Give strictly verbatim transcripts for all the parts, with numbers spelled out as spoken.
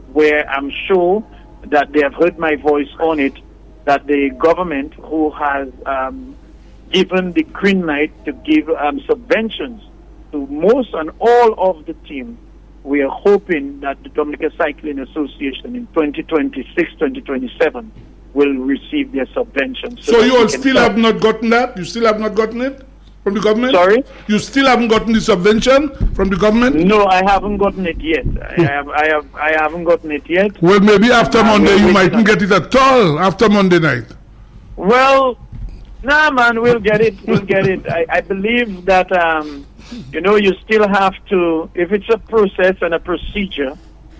where I'm sure that they have heard my voice on it, that the government who has um, given the green light to give um, subventions to most and all of the team, we are hoping that the Dominica Cycling Association in twenty twenty-six, twenty twenty-seven will receive their subventions. So, so you all still have not gotten that? You still have not gotten it from the government? Sorry? You still haven't gotten the subvention from the government? No, I haven't gotten it yet. I have, I have, I haven't gotten it yet. Well, maybe after Monday you mightn't get it at all, after Monday night. Well, nah, man, we'll get it. We'll get it. I, I believe that, um, you know, you still have to, if it's a process and a procedure,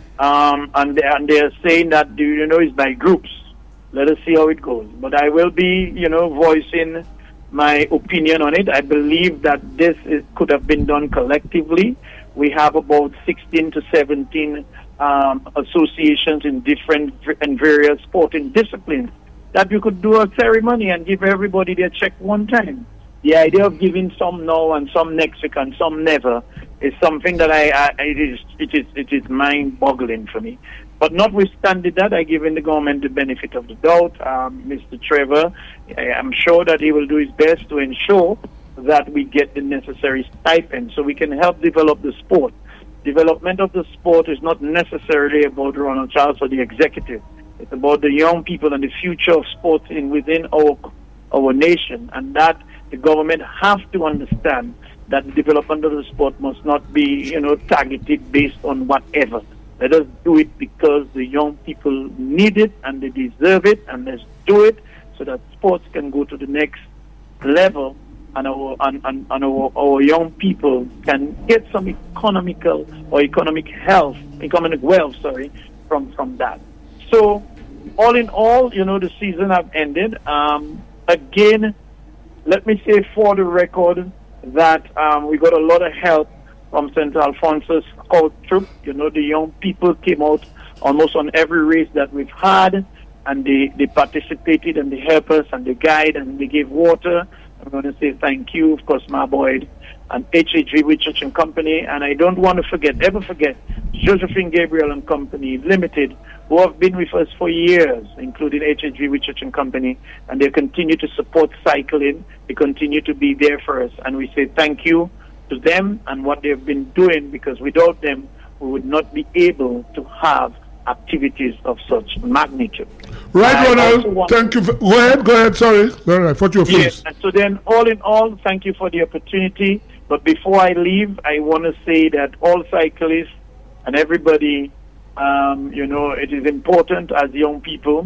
um, and, they, and they're saying that, you know, it's by groups. Let us see how it goes. But I will be, you know, voicing my opinion on it. I believe that this is, could have been done collectively. We have about sixteen to seventeen um, associations in different and various sporting disciplines that you could do a ceremony and give everybody their check one time. The idea of giving some now and some next week and some never is something that I, I it is it is it is mind-boggling for me. But notwithstanding that, I give in the government the benefit of the doubt. Um, Mister Trevor, I am sure that he will do his best to ensure that we get the necessary stipend so we can help develop the sport. Development of the sport is not necessarily about Ronald Charles or the executive. It's about the young people and the future of sports in within our our nation, and that the government have to understand that the development of the sport must not be, you know, targeted based on whatever. Let us do it because the young people need it and they deserve it, and let's do it so that sports can go to the next level, and our and, and, and our, our young people can get some economical or economic health, economic wealth, sorry, from from that. So, all in all, you know, the season have ended. Um, again, let me say for the record that um, we got a lot of help from Saint Alphonsus Scout Troop. You know, the young people came out almost on every race that we've had, and they, they participated and they helped us and they guide and they gave water. I'm going to say thank you, of course, my boy, and H H V Richards and Company. And I don't want to forget, ever forget, Josephine Gabriel and Company Limited, who have been with us for years, including H H V Richards and Company, and they continue to support cycling. They continue to be there for us, and we say thank you to them and what they've been doing, because without them, we would not be able to have activities of such magnitude. Right, Ronald. Thank you. For, go ahead, go ahead. Sorry. Sorry, I thought you were first. Yes, and so then, all in all, thank you for the opportunity. But before I leave, I want to say that all cyclists and everybody, um, you know, it is important as young people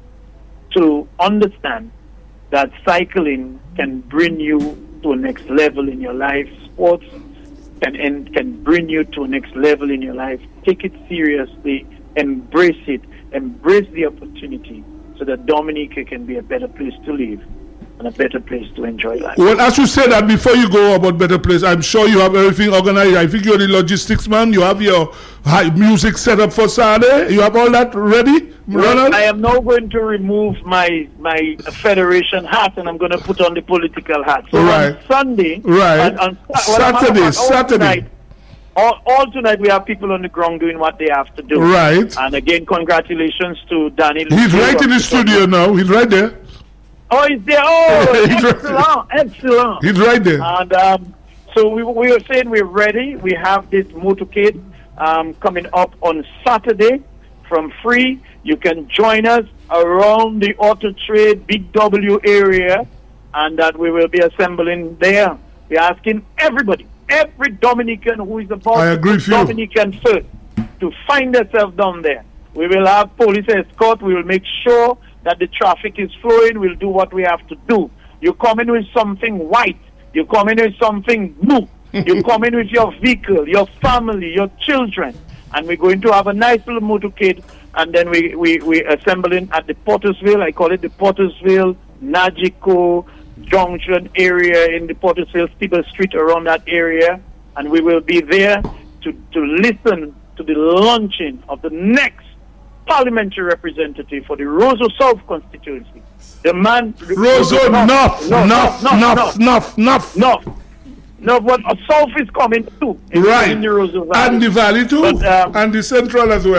to understand that cycling can bring you to a next level in your life. Sports can and can bring you to a next level in your life. Take it seriously, embrace it, embrace the opportunity, so that Dominica can be a better place to live and a better place to enjoy life. Well, as you said that, before you go about better place, I'm sure you have everything organized. I think you're the logistics man. You have your high music set up for Saturday. You have all that ready, well, Ronald? I am now going to remove my my federation hat, and I'm going to put on the political hat. So right. on Sunday, right? On, on, well, Saturday, all Saturday. Tonight, all, all tonight we have people on the ground doing what they have to do. Right. And again, congratulations to Danny. He's right in the studio now. He's right there. Oh, he's there. Oh, excellent, excellent. He's right there. And um, so we, we were saying we're ready. We have this motorcade um, coming up on Saturday from free. You can join us around the Auto Trade Big W area, and that we will be assembling there. We're asking everybody, every Dominican who is about I agree with you. Dominican first, to find themselves down there. We will have police escort. We will make sure that the traffic is flowing. We'll do what we have to do. You come in with something white. You come in with something blue. You come in with your vehicle, your family, your children. And we're going to have a nice little motorcade. And then we, we, we're assembling at the Pottersville. I call it the Pottersville, Nagico Junction area in the Pottersville, Steeple Street, around that area. And we will be there to, to listen to the launching of the next parliamentary representative for the Roseau South constituency. The man... Roseau, enough, enough, enough, enough, enough. No, no, but a South is coming too. In, right. In the Roseau Valley. And the Valley too, but, um, and the Central as well.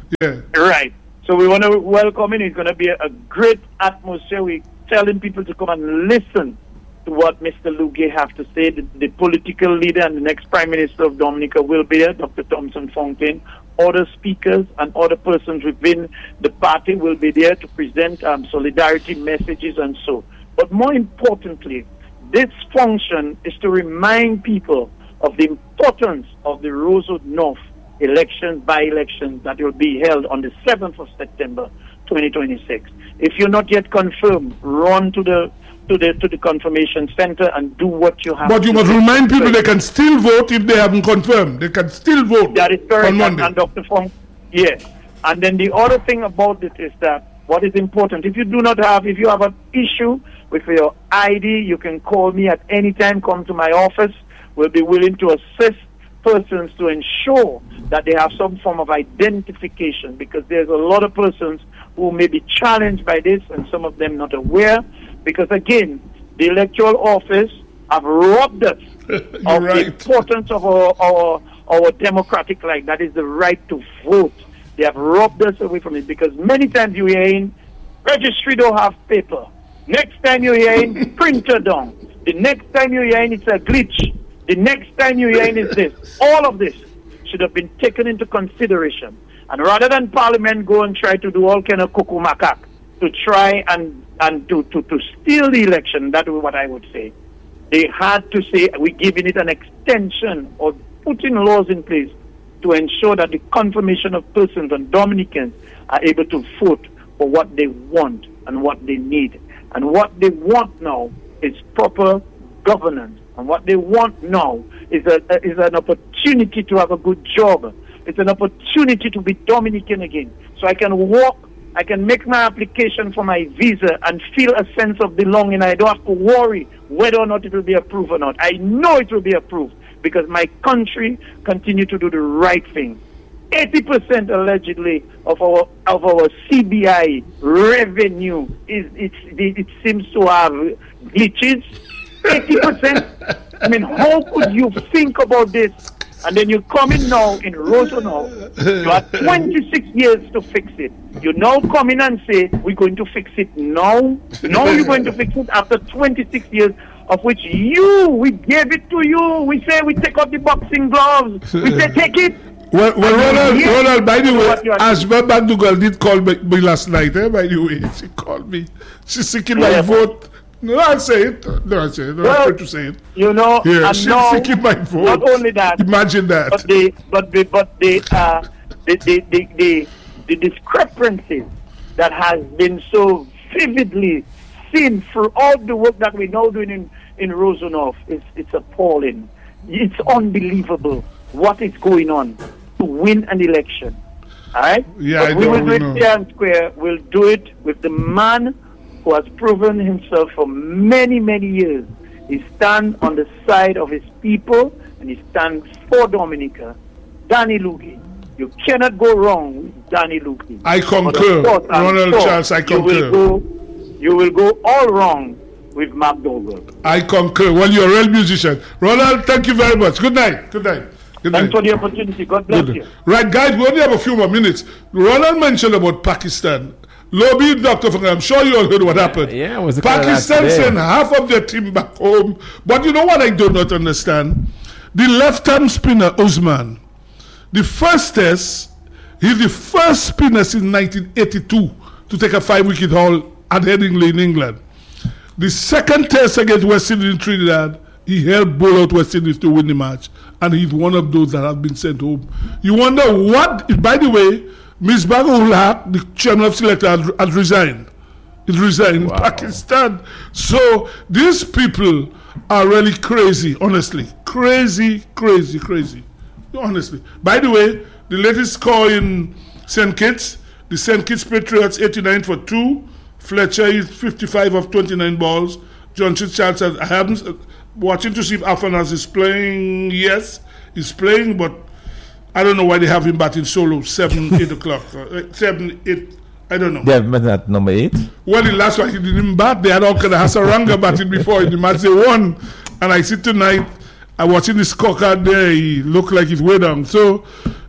Yeah. Right. So we want to welcome him. It's going to be a, a great atmosphere. We're telling people to come and listen to what Mister Lugay have to say. The, the political leader and the next Prime Minister of Dominica will be there, Doctor Thompson Fontaine. Other speakers and other persons within the party will be there to present um, solidarity messages and so. But more importantly, this function is to remind people of the importance of the Rosewood North elections, by-elections that will be held on the seventh of September twenty twenty-six. If you're not yet confirmed, run to the to the to the confirmation center and do what you have. But you must remind people they can still vote if they haven't confirmed. They can still vote. That is correct. On Monday. And, and Doctor Fong, yes. And then the other thing about it is that what is important, if you do not have, if you have an issue with your I D, you can call me at any time, come to my office. We'll be willing to assist persons to ensure that they have some form of identification, because there's a lot of persons who may be challenged by this and some of them not aware, because again, the electoral office have robbed us of right. the importance of our, our, our democratic right, that is the right to vote. They have robbed us away from it, because many times you hear in registry don't have paper. Next time you hear in printer down. The next time you hear in it's a glitch. The next time you hear in is this. All of this should have been taken into consideration. And rather than Parliament go and try to do all kind of cuckoo macaque to try and, and to, to, to steal the election, that is what I would say. They had to say we're giving it an extension or putting laws in place to ensure that the confirmation of persons and Dominicans are able to vote for what they want and what they need. And what they want now is proper governance. And what they want now is a, is an opportunity to have a good job. It's an opportunity to be Dominican again. So I can walk, I can make my application for my visa and feel a sense of belonging. I don't have to worry whether or not it will be approved or not. I know it will be approved because my country continue to do the right thing. eighty percent allegedly of our of our C B I revenue is it, it, it seems to have glitches. eighty percent. I mean, how could you think about this? And then you come in now in Rosenau. You have twenty-six years to fix it. You now come in and say, we're going to fix it now. Now you're going to fix it after twenty-six years, of which you, we gave it to you. We say we take out the boxing gloves. We say take it. Well, well Ronald, Ronald, by the way, Ashba Bandugal did call me, me last night, eh, by the way. She called me. She's seeking my yeah. vote. No, I say it. No, I say it. No, well, I'm to say it. You know, yeah, and she's now, seeking my vote. Not only that. Imagine that. But the, but the, but the, uh, the, the, the, the, the discrepancies that has been so vividly seen throughout the work that we're now doing in, in Rosenau, it's, it's appalling. It's unbelievable what is going on to win an election. All right? Yeah, but I we know, will do we it know. fair and square. We'll do it with the man who has proven himself for many, many years. He stands on the side of his people and he stands for Dominica. Danny Lugay. You cannot go wrong with Danny Lugay. I concur. Ronald sure Charles, I concur. You will, go, you will go all wrong with Mark Dougall. I concur. Well, you're a real musician. Ronald, thank you very much. Good night. Good night. Good Thanks night. for the opportunity. God bless Good. you. Right, guys, we only have a few more minutes. Ronald mentioned about Pakistan. Lobby, Doctor Frank, I'm sure you all heard what happened. Yeah, it was the Pakistan sent half of their team back home. But you know what I do not understand? The left-hand spinner, Usman, the first test, he's the first spinner since nineteen eighty-two to take a five-wicket haul at Headingley in England. The second test against West Indies in Trinidad, he helped bowl out West Indies to win the match. And he's one of those that have been sent home. You wonder what, by the way, Misbah-ul Haq, the chairman of selector, has, has resigned. He's resigned wow. in Pakistan. So these people are really crazy, honestly. Crazy, crazy, crazy. Honestly. By the way, the latest score in Saint Kitts, the Saint Kitts Patriots eighty-nine for two. Fletcher is fifty-five of twenty-nine balls. John Charles says, I haven't, uh, watching to see if Afanas is playing. Yes, he's playing, but I don't know why they have him batting solo, seven, eight o'clock. Uh, seven, eight, I don't know. They have been at number eight? Well, the last one he didn't bat. They had all kind of Hasaranga batting before in the match they won. And I see tonight, I'm watching the scorecard there, he looked like he's way down. So,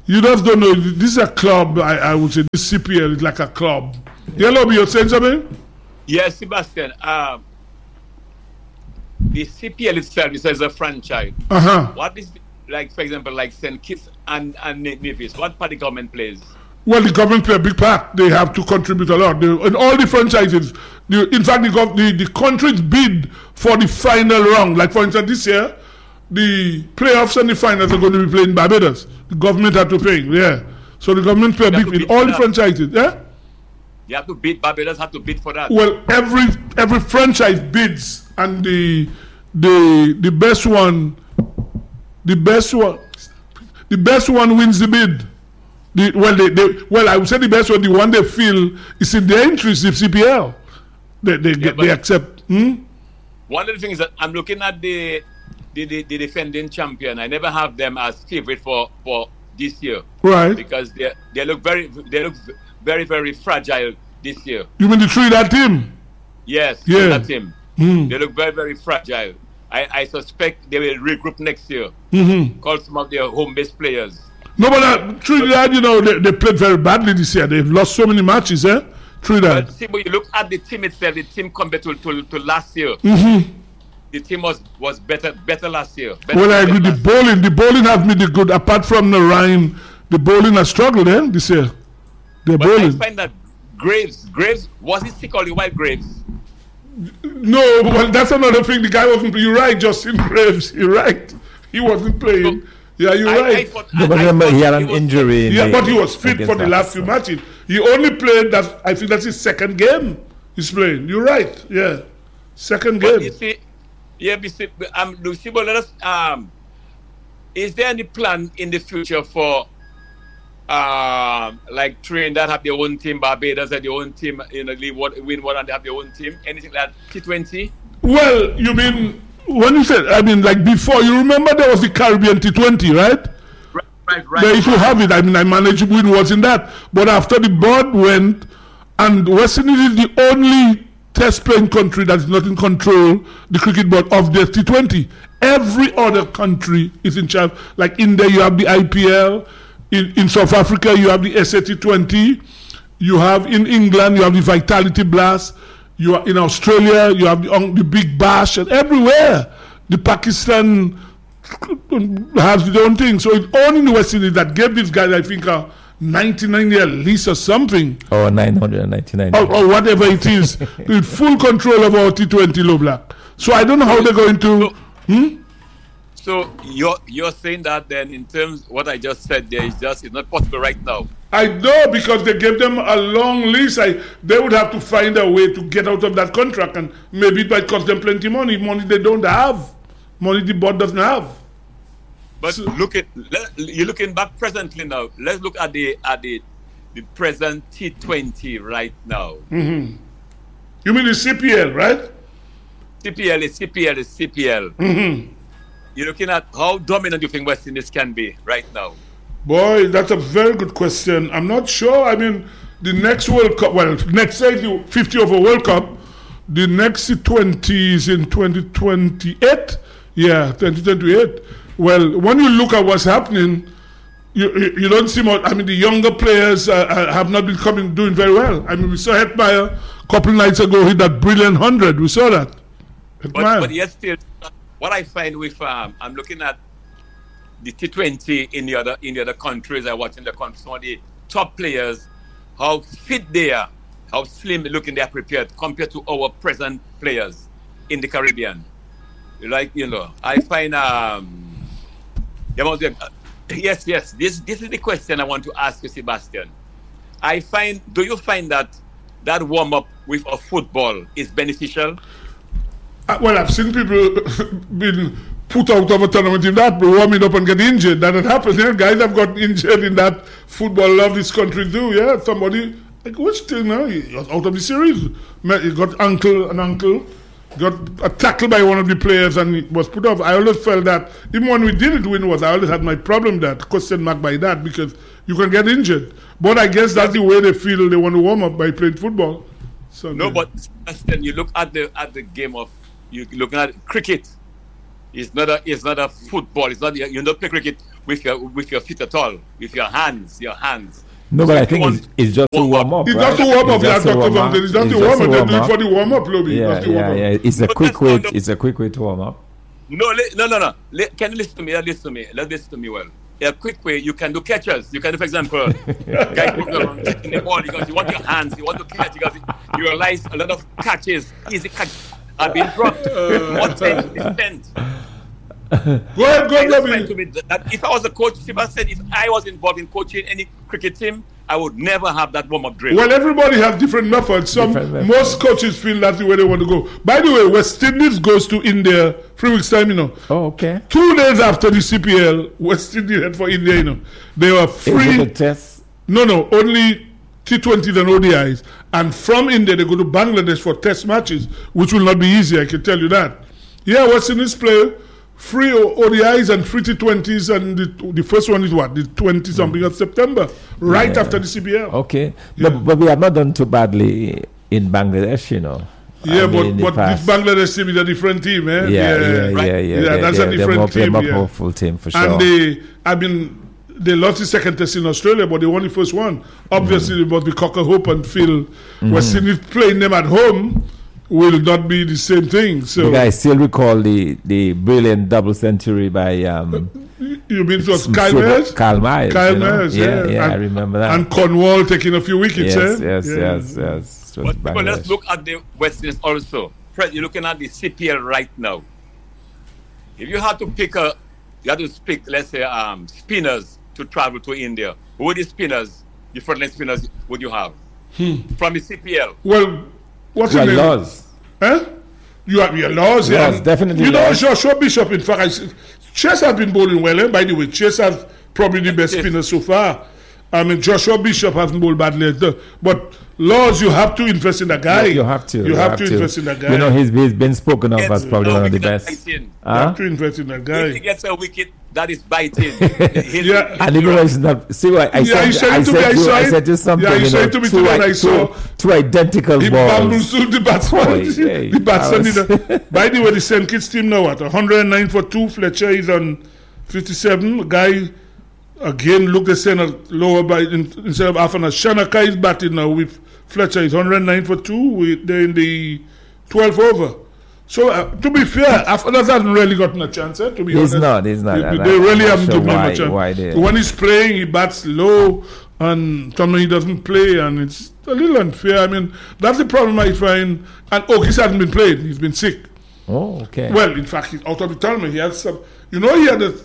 You just don't know. This is a club, I, I would say. This C P L is like a club. Yellow, you're saying something? Yes, Sebastian. Um, the C P L itself is as a franchise. Uh-huh. What is, like, for example, like Saint Kitts and, and Nevis, what part the government plays? Well, the government play a big part. They have to contribute a lot. They, in all the franchises, the, in fact, the, gov- the, the countries bid for the final round. Like, for instance, this year, the playoffs and the finals are going to be played in Barbados. The government had to pay, yeah. So the government play a big bid. All the franchises, yeah? You have to bid, Barbados have to bid for that. Well, every every franchise bids, and the the the best one, the best one, the best one wins the bid. The, well, they, they, well, I would say the best one, the one they feel is in their interest, the C P L. They they, yeah, they accept. Hmm? One of the things that I'm looking at the, the the the defending champion. I never have them as favorite for, for this year, right? Because they they look very they look very very fragile this year. You mean the Trinidad team? Yes, yeah, that team. Mm. They look very very fragile. I, I suspect they will regroup next year. Mm-hmm. Call some of their home-based players. No, but uh, Trinidad, you know, they, they played very badly this year. They've lost so many matches, eh? Trinidad. But see, when you look at the team itself, the team compared to, to, to last year, mm-hmm. the team was, was better better last year. Better well, I agree. The bowling, the bowling have made it good. Apart from the Rhine, the bowling has struggled, eh, this year. The but bowling. I find that Graves, Graves, was he sick or the White Graves? No, well, that's another thing. The guy wasn't. You're right, Justin Graves. You're right. He wasn't playing. So, yeah, you're I, right. I thought, no, but I, remember, I he had an he was, injury. Yeah, the, but he was fit for the last few matches. He only played that. I think that's his second game he's playing. You're right. Yeah, second game. But you see, yeah, you see, um, Lucy, but let us. Um, is there any plan in the future for, um, like Trinidad have their own team, Barbados have their own team, you know, leave what win one and they have their own team? Anything like T twenty? Well, you mean when you said, I mean, like before, you remember there was the Caribbean T twenty, right? Right, right, right. They used to have it. I mean, I managed win was in that. But after the board went, and West Indies is the only test playing country that is not in control, the cricket board, of the T twenty. Every other country is in charge. Like India, you have the I P L. In, in South Africa, you have the S A T twenty. You have in England, you have the Vitality Blast. You are in Australia, you have the, um, the Big Bash, and everywhere the Pakistan has their own thing. So it's only in the West Indies that gave these guys, I think, a ninety-nine year lease or something. Or nine hundred ninety-nine. Or, or whatever it is. With full control of our T twenty low black. So I don't know how they're going to... Hmm? So you're you're saying that then in terms of what I just said there is just it's not possible right now. I know, because they gave them a long lease. I they would have to find a way to get out of that contract, and maybe it might cost them plenty money, money they don't have, money the board doesn't have. But So- look at let, you're looking back presently now. Let's look at the at the the present T twenty right now. Mm-hmm. You mean the C P L, right? C P L is C P L is C P L. Mm-hmm. You're looking at how dominant you think West Indies can be right now. Boy, that's a very good question. I'm not sure. I mean, the next World Cup, well, next say the fifty over World Cup, the next twenty is in twenty twenty-eight. Yeah, twenty twenty-eight. Well, when you look at what's happening, you you, you don't see much. I mean, the younger players uh, have not been coming doing very well. I mean, we saw Hetmeyer a couple nights ago hit that brilliant hundred. We saw that. But, Hetmeyer. but yet still, what I find with um, I'm looking at the T twenty in the other in the other countries. I watching the countries, some of the top players, how fit they are, how slim looking they are prepared compared to our present players in the Caribbean. Like you know, I find um, there must be a, uh, yes, yes. This this is the question I want to ask you, Sebastian. I find, do you find that that warm up with a football is beneficial? Uh, well, I've seen people been put out of a tournament in that, but warming up and get injured. That had happened. Yeah, guys have got injured in that. Football love this country do. Yeah, somebody like which thing now? He was out of the series. He got ankle an ankle, got a tackle by one of the players and it was put off. I always felt that even when we didn't win, was I always had my problem that question mark by that because you can get injured. But I guess that's the way they feel they want to warm up by playing football. So No, yeah. but then you look at the at the game of you looking at cricket. It's not a it's not a football. It's not you don't play cricket with your with your feet at all, with your hands, your hands. No, So but I if you think want it's, it's just to warm up. It's right? just to warm up, It's yeah, just to Doctor warm up. Fontaine. It's just to It's warm up. They warm do it up. for the warm up, Lobby. Yeah, Just to warm yeah, up. yeah. It's a No, quick that's way. not the- It's a quick way to warm up. No, li- no, no, no. Li- can you listen to me? Uh, Listen to me. Let listen to me well. A quick way, you can do catches. You can do, for example, guy goes around kicking the ball because you want your hands, you want to catch because you realize a lot of catches, easy catches, have been dropped. What time is spent? Go ahead, go ahead, Explain Lobby. to me that if I was a coach, Siba said, if I was involved in coaching any cricket team, I would never have that warm-up drill. Well, everybody has different methods. Some Different methods. Most coaches feel that's the way they want to go. By the way, West Indies goes to India three weeks time. You know, Oh, okay. two days after the C P L, West Indies head for India. You know, they were Is it free. a test? No, no, only T twenties and O D Is. And from India, they go to Bangladesh for test matches, which will not be easy. I can tell you that. Yeah, West Indies play free O D Is and free T twenties, and the, the first one is what? The twenty something of September, right Yeah. after the C B L. Okay. Yeah. But, but we have not done too badly in Bangladesh, you know. Yeah, I mean, but, in the but this past. Bangladesh team is a different team, eh? Yeah, yeah, yeah, right. yeah. Yeah, They're- that's a they're- different they're more, team, They're more yeah. powerful team for sure. And they, I mean, they lost the second test in Australia, but they won the first one. Obviously, Mm. they must be cock a hope and feel West Indies playing them at home will not be the same thing. So Because I still recall the, the brilliant double century by um, you mean it was Super- Kyle Myers? Kyle Myers. Kyle you know? Myers, yeah, yeah. yeah, I And- remember that. And Cornwall taking a few wickets, yes, eh? yes, Yeah. yes, yes. It was But, but let's Bangladesh. look at the West Indies also. Fred, you're looking at the C P L right now. If you had to pick a, you had to pick, let's say, um, spinners to travel to India, who would the spinners, the frontline spinners, would you have? From the C P L. Well, what's Well, his name? laws. Eh? You have your laws, yeah. Laws, definitely You know, laws. Joshua Bishop, in fact, I, s- Chase has been bowling well, eh? By the way. Chase has probably the best Yes. spinner so far. I mean, Joshua Bishop hasn't bowled badly. either. But laws, you have to invest in that guy. You have to. You, have, to, invest in that guy. You know, he's, he's been spoken of Yes, as probably no one of the wicket best. biting. you Huh? have to invest in that If guy. he gets a wicket, that is biting. He'll- Yeah. And even when it's not, see what I Yeah, said, he said I it to said me, I to, saw I it. said to something, Yeah, he you said know, it to me two, today and i- I saw- two, two identical He balls. bamboozled the batsman. Boy, hey, the batsman that did was- a- By the way, the Saint Kitts team now at one hundred nine for two. Fletcher is on fifty-seven. A guy again look the same at lower by in, instead of half an hour. Shanaka is batting now with Fletcher is one hundred nine for two. With they're in the twelfth over. So uh, to be fair, Afanas hasn't really gotten a chance. Eh, to be He's honest, not, he's not. They, And they I'm really not haven't sure given him why- a chance. why they- When he's playing, he bats low, and sometimes he doesn't play, and it's a little unfair. I mean, that's the problem I find. And Oakis hasn't been played; he's been sick. Oh, okay. Well, in fact, he's out of the tournament. He had some. You know, he had a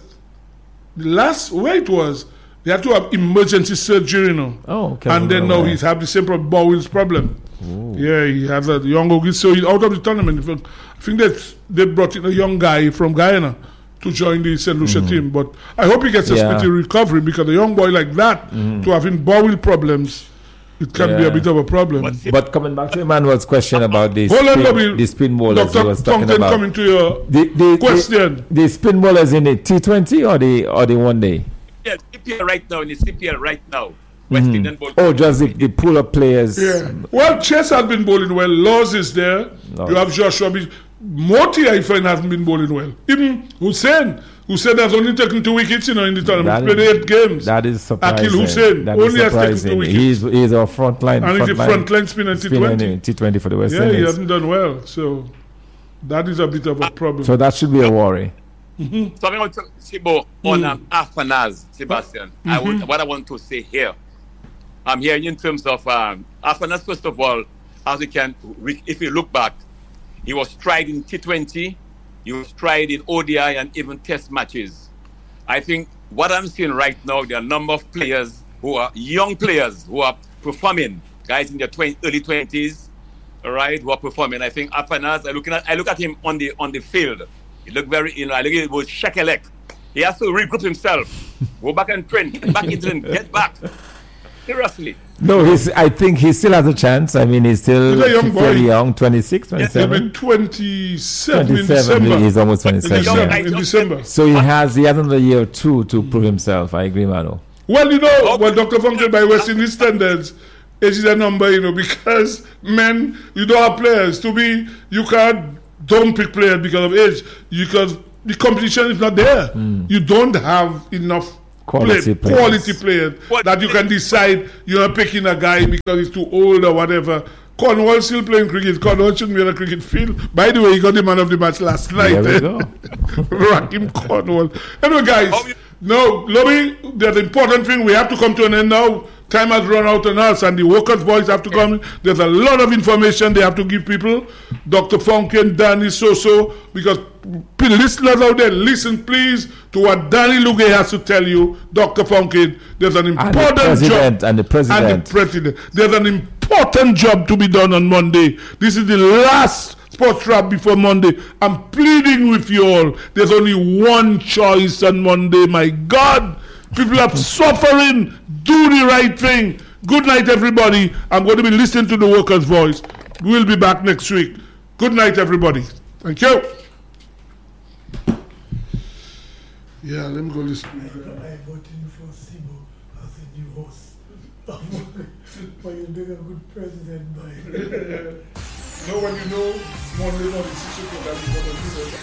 the last where it was. They had to have emergency surgery, you know. Oh, okay. And then now Okay. he's have the same problem, Bowell's problem. Yeah, he has a young Oakis, so he's out of the tournament. In fact, I think that they brought in a young guy from Guyana to join the Saint Lucia team. But I hope he gets a Yeah. speedy recovery, because a young boy like that to having bowel problems, it can be a Yeah. bit of a problem. But But coming back to Emmanuel's question about the Hold on, spin, Bobby. the spin bowlers he Doctor was talking Tonkin about. coming to your The, the, question. The, the spin bowlers in the T twenty or the or the one day? Yeah, C P L right now, in the C P L right now, West Indian ball. Oh, just the, the pool of players. Yeah. Well, Chess has been bowling well. Laws is there. Laws. You have Joshua. Be- Moti, I find, hasn't been bowling well. Even Hussein. Hussein has only taken two wickets, you know, in the tournament. That Played is- eight games. That is surprising. Akil Hussein That is only has taken two surprising. wickets. He's, he's our front line. And he's the line front line spinner in T spinner twenty. in T twenty for the West Yeah, he Indies. hasn't done well. So that is a bit of a problem. So that should be a worry. Something I want to say about on um, Afanaz, Sebastian. I would, what I want to say here, I'm here in terms of um, Afanaz. First of all, as we can, we, if you look back, he was tried in T twenty, he was tried in O D I and even Test matches. I think what I'm seeing right now, there are a number of players who are young players who are performing, guys in their twenty, early twenties, all right, who are performing. I think Afanaz, I looking at, I look at him on the on the field. He looked very, you know, I look at it was shakelek. He has to regroup himself, go back and train, get back into and get back. Seriously. No, he's. I think he still has a chance. I mean, he's still He's a young boy. fairly young, twenty-six, He'll twenty-seven. be twenty-seven, in twenty-seven, December. he's almost In twenty-seven. December. yeah. Yeah. In December. So he has he has another year or two to prove himself. I agree, Mano. Well, you know, Oh, well, Doctor Function, by West Indies standards, age is a number, you know, because men, you don't have players. To be, you can't don't pick players because of age. Because the competition is not there. You don't have enough Quality play, players. quality players that you can decide you're picking a guy because he's too old or whatever. Cornwall still playing cricket. Cornwall shouldn't be on a cricket field. By the way, he got the man of the match last night. There we go. Raheem Cornwall. Anyway, guys, no, Lobby, there's an important thing. We have to come to an end now. Time has run out on us, and the workers' voice have to come. There's a lot of information they have to give people. Doctor Funkin, Danny Soso, because listeners out there, listen please to what Danny Luge has to tell you. Doctor Funkin, there's an important and the job. And the president. And the president. There's an important job to be done on Monday. This is the last sports wrap before Monday. I'm pleading with you all. There's only one choice on Monday. My God, people are suffering. Do the right thing. Good night, everybody. I'm going to be listening to the workers' voice. We'll be back next week. Good night, everybody. Thank you. Yeah, let me go listen. I'm voting for Simo as a new host. But you'll make a good president, by. No, when you know Monday morning, six o'clock,